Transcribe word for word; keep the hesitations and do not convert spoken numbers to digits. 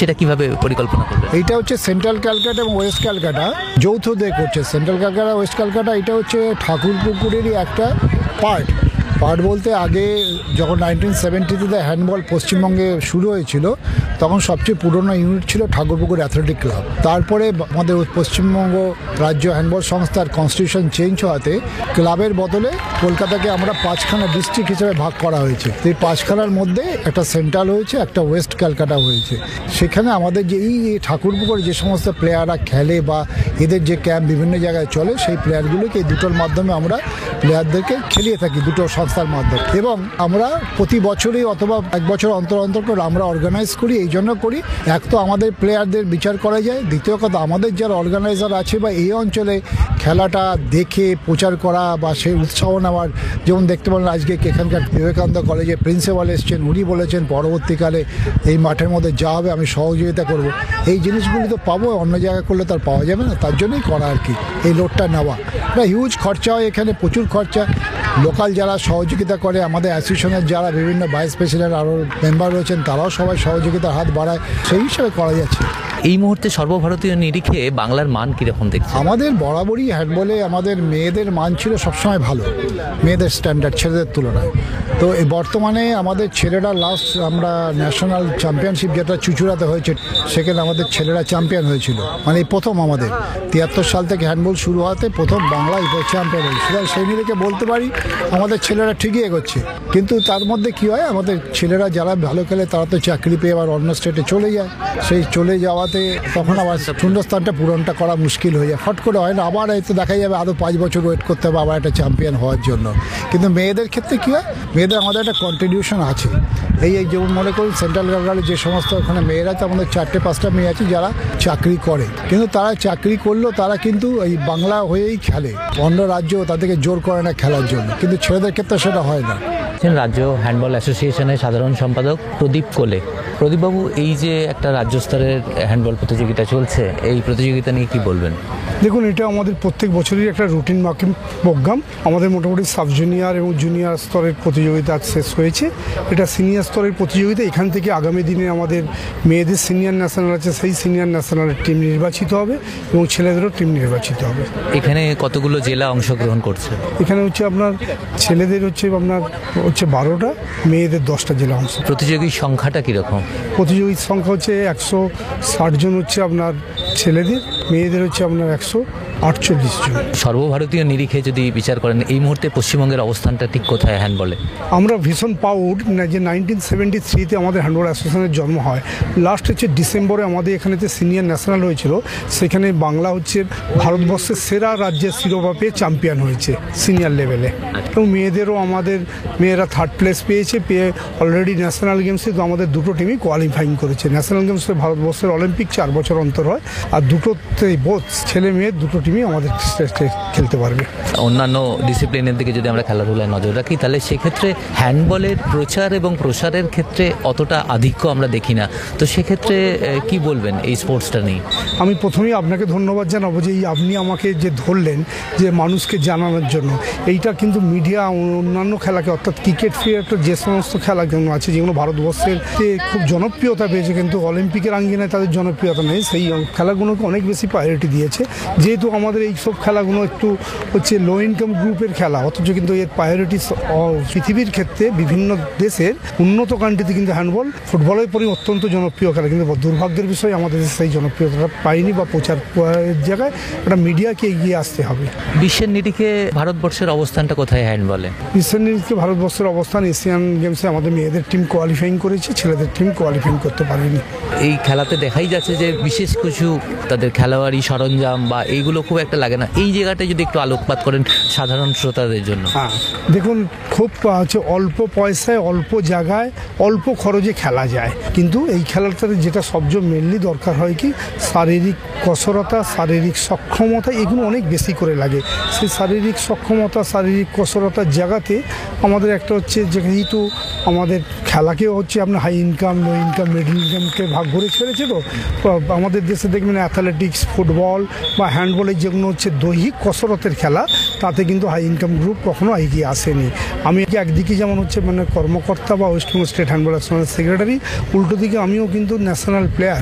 সেটা কিভাবে পরিকল্পনা করবে? এইটা হচ্ছে সেন্ট্রাল ক্যালকাটা এবং ওয়েস্ট ক্যালকাটা যৌথ দিয়ে করছে। সেন্ট্রাল ক্যালকাটা ওয়েস্ট ক্যালকাটা এটা হচ্ছে ঠাকুরপুকুরেরই একটা পার্ট পার্ট বলতে আগে যখন নাইনটিন সেভেন্টিতে হ্যান্ডবল পশ্চিমবঙ্গে শুরু হয়েছিল তখন সবচেয়ে পুরনো ইউনিট ছিল ঠাকুরপুকুর অ্যাথলেটিক ক্লাব। তারপরে আমাদের পশ্চিমবঙ্গ রাজ্য হ্যান্ডবল সংস্থার কনস্টিটিউশন চেঞ্জ হওয়াতে ক্লাবের বদলে কলকাতাকে আমরা পাঁচখানা ডিস্ট্রিক্ট হিসেবে ভাগ করা হয়েছে। এই পাঁচখানার মধ্যে একটা সেন্ট্রাল হয়েছে, একটা ওয়েস্ট ক্যালকাটা হয়েছে। সেখানে আমাদের যে এই ঠাকুরপুকুর যে সমস্ত প্লেয়াররা খেলে বা এদের যে ক্যাম্প বিভিন্ন জায়গায় চলে সেই প্লেয়ারগুলোকে এই দুটোর মাধ্যমে আমরা প্লেয়ারদেরকে খেলিয়ে থাকি দুটো সংস্থার মাধ্যমে। এবং আমরা প্রতি বছরই অথবা এক বছর অন্তর অন্তর করে আমরা অর্গানাইজ করি। এই জন্য করি, এক তো আমাদের প্লেয়ারদের বিচার করা যায়, দ্বিতীয় কথা আমাদের যারা অর্গানাইজার আছে বা এই অঞ্চলে খেলাটা দেখে প্রচার করা বা সেই উৎসাহ নেওয়ার, যেমন দেখতে পারেন আজকে এখানকার বিবেকানন্দ কলেজে প্রিন্সিপাল এসছেন, উনি বলেছেন পরবর্তীকালে এই মাঠের মধ্যে যা হবে আমি সহযোগিতা করব। এই জিনিসগুলি তো পাবো, অন্য জায়গায় করলে তার পাওয়া যাবে না, তার জন্যই করা আর কি এই লোডটা নেওয়া। একটা হিউজ খরচা হয় এখানে, প্রচুর খরচা। লোকাল যারা সহযোগিতা করে, আমাদের অ্যাসোসিয়েশনের যারা বিভিন্ন ভাইস প্রেসিডেন্ট আরও মেম্বার রয়েছেন তারাও সবাই সহযোগিতার হাত বাড়ায়, সেই হিসাবে করা যাচ্ছে। এই মুহূর্তে সর্বভারতীয় নিরিখে বাংলার মান কীরকম দেখছে? আমাদের বরাবরই হ্যান্ডবলে আমাদের মেয়েদের মান ছিল সবসময় ভালো, মেয়েদের স্ট্যান্ডার্ড ছেলেদের তুলনায়। তো এই বর্তমানে আমাদের ছেলেরা লাস্ট আমরা ন্যাশনাল চ্যাম্পিয়নশিপ যেটা চুচুড়াতে হয়েছে সেখানে আমাদের ছেলেরা চ্যাম্পিয়ন হয়েছিল, মানে এই প্রথম আমাদের তিয়াত্তর সাল থেকে হ্যান্ডবল শুরু হওয়াতে প্রথম বাংলায় চ্যাম্পিয়ন হয়েছিল। সেই নিরিখে বলতে পারি আমাদের ছেলেরা ঠিকই এগোচ্ছে। কিন্তু তার মধ্যে কি হয়, আমাদের ছেলেরা যারা ভালো খেলে তারা তো চাকরি পেয়ে আবার অন্য স্টেটে চলে যায়। সেই চলে যাওয়াতে তখন আবার শূন্যস্থানটা পূরণটা করা মুশকিল হয়ে যায়, ফট করে হয় না। আবার হয়তো দেখা যাবে আরও পাঁচ বছর ওয়েট করতে হবে আবার একটা চ্যাম্পিয়ন হওয়ার জন্য। কিন্তু মেয়েদের ক্ষেত্রে কী হয়, মেয়েদের আমাদের একটা কন্ট্রিবিউশন আছে। এই এই যেমন মনে করুন সেন্ট্রাল ক্যালকাটার যে সমস্ত ওখানে মেয়েরা আছে, আমাদের চারটে পাঁচটা মেয়ে আছে যারা চাকরি করে, কিন্তু তারা চাকরি করলেও তারা কিন্তু এই বাংলা হয়েই খেলে, অন্য রাজ্য তাদেরকে জোর করে না খেলার জন্য, কিন্তু ছেলেদের ক্ষেত্রে সেটা হয় না। রাজ্য হ্যান্ডবল অ্যাসোসিয়েশনের সাধারণ সম্পাদক প্রদীপ কোলে। প্রদীপবাবু, এই যে একটা রাজ্য স্তরের হ্যান্ডবল প্রতিযোগিতা চলছে, এই প্রতিযোগিতা নিয়ে কি বলবেন? দেখুন, এটা আমাদের প্রত্যেক বছরই একটা রুটিন মার্কিং প্রোগ্রাম। আমাদের মোটামুটি সাব জুনিয়র এবং জুনিয়র স্তরের প্রতিযোগিতা শেষ হয়েছে, এটা সিনিয়র স্তরের প্রতিযোগিতা। এখান থেকে আগামী দিনে আমাদের মেয়েদের সিনিয়র ন্যাশনাল আছে, সেই সিনিয়র ন্যাশনালের টিম নির্বাচিত হবে এবং ছেলেদেরও টিম নির্বাচিত হবে। এখানে কতগুলো জেলা অংশগ্রহণ করছে? এখানে হচ্ছে আপনার ছেলেদের হচ্ছে আপনার হচ্ছে বারোটা, মেয়েদের দশটা জেলা অংশ। প্রতিযোগীর সংখ্যাটা কীরকম? প্রতিযোগীর সংখ্যা হচ্ছে একশো ষাট জন হচ্ছে আপনার ছেলেদের, মেয়েদের হচ্ছে আপনার একশো আটচল্লিশ জন। সর্বভারতীয় নিরিখে যদি বিচার করেন এই মুহূর্তে পশ্চিমবঙ্গের অবস্থানটা ঠিক কোথায় হ্যান্ডবলে? আমরা ভীষণ প্রাউড না যে নাইনটিন সেভেন্টি থ্রিতে আমাদের হ্যান্ডবল অ্যাসোসিয়েশনের জন্ম হয়। লাস্ট হচ্ছে ডিসেম্বরে আমাদের এখানে যে সিনিয়র ন্যাশনাল হয়েছিল সেখানে বাংলা হচ্ছে ভারতবর্ষের সেরা রাজ্যের শিরোপা পেয়ে চ্যাম্পিয়ন হয়েছে সিনিয়র লেভেলে। এবং মেয়েদেরও আমাদের মেয়েরা থার্ড প্লেস পেয়েছে, পেয়ে অলরেডি ন্যাশনাল গেমসে তো আমাদের দুটো টিমই কোয়ালিফাইং করেছে। ন্যাশনাল গেমসে ভারতবর্ষের অলিম্পিক চার বছর অন্তর হয়, আর দুটোতেই বোধ ছেলে মেয়ে দুটো টিমই আমাদের খেলতে পারবে। অন্যান্য ডিসিপ্লিনের দিকে যদি আমরা খেলাধুলায় নজর রাখি তাহলে সেক্ষেত্রে হ্যান্ডবলের প্রচার এবং প্রসারের ক্ষেত্রে অতটা আধিক্য আমরা দেখি না। তো সেক্ষেত্রে কি বলবেন এই স্পোর্টসটা নিয়ে? আমি প্রথমেই আপনাকে ধন্যবাদ জানাবো যে এই আপনি আমাকে যে ধরলেন যে মানুষকে জানানোর জন্য। এইটা কিন্তু মিডিয়া অন্যান্য খেলাকে অর্থাৎ ক্রিকেট ফিয়েট যে সমস্ত খেলাগুলো আছে যেগুলো ভারতবর্ষের খুব জনপ্রিয়তা পেয়েছে কিন্তু অলিম্পিকের আঙ্গিনায় তাদের জনপ্রিয়তা নেই, সেই খেলাগুলোকে অনেক বেশি প্রায়োরিটি দিয়েছে। যেহেতু আমাদের এই সব খেলাগুলো একটু হচ্ছে লো ইনকাম গ্রুপের খেলা, অথচ কিন্তু এর প্রায়োরিটি পৃথিবীর ক্ষেত্রে বিভিন্ন দেশের উন্নত কান্ট্রিতে কিন্তু হ্যান্ডবল ফুটবলের পরই অত্যন্ত জনপ্রিয় খেলা, কিন্তু দুর্ভাগ্যের বিষয় আমাদের সেই জনপ্রিয়তাটা পাইনি বা প্রচার জায়গায় একটা মিডিয়াকে এগিয়ে আসতে হবে। বিশ্বের নিরিখে ভারতবর্ষের অবস্থানটা কোথায় হ্যান্ডবলে? বিশ্বের নিরিখে ভারতবর্ষের অবস্থান এশিয়ান গেমসে আমাদের মেয়েদের টিম কোয়ালিফাইং করেছে, ছেলেদের টিম কোয়ালিফাইং করতে পারেনি। এই খেলাতে দেখাই যাচ্ছে যে বিশেষ কিছু তাদের খেলোয়াড়ি সরঞ্জাম বা এইগুলো খুব একটা লাগে না। এই জায়গাটায় যদি একটু আলোকপাত করেন সাধারণ শ্রোতাদের জন্য। হ্যাঁ, দেখুন খুব হচ্ছে অল্প পয়সায় অল্প জায়গায় অল্প খরচে খেলা যায়, কিন্তু এই খেলাটাতে যেটা সবচেয়ে মেনলি দরকার হয় কি শারীরিক কসরতা, শারীরিক সক্ষমতা, এগুলো অনেক বেশি করে লাগে। সেই শারীরিক সক্ষমতা, শারীরিক কসরতার জায়গাতে আমাদের একটা হচ্ছে যেহেতু আমাদের খেলাকেও হচ্ছে আপনার high income, low income, middle ইনকামকে ভাগ করে ছেড়েছে। তো আমাদের দেশে দেখবেন অ্যাথলেটিক্স, ফুটবল বা হ্যান্ডবলের যেগুলো হচ্ছে দৈহিক কসরতের খেলা, তাতে কিন্তু হাই ইনকাম গ্রুপ কখনো এগিয়ে আসেনি। আমি একদিকে যেমন হচ্ছে মানে কর্মকর্তা বা ওয়েস্টবেঙ্গল স্টেট হ্যান্ডবল অ্যাসোসিয়েশনের সেক্রেটারি, উল্টো দিকে আমিও কিন্তু ন্যাশনাল প্লেয়ার।